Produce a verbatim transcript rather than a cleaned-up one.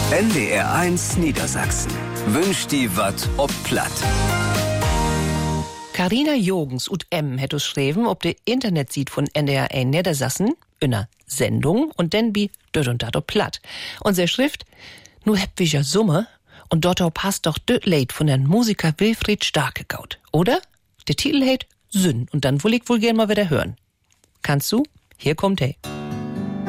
N D R eins Niedersachsen wünscht die wat ob platt. Carina Jogens ut M het us schreven ob de Internetseite von N D R eins Niedersachsen in einer Sendung und dann bi dort und dat ob platt. Und se Schrift, nu heb wir ja Summe und dort passt doch döt Lied von den Musiker Wilfried Starke gaut, oder? Der Titel heißt Sünn und dann will ich wohl gern mal wieder hören. Kannst du? Hier kommt er.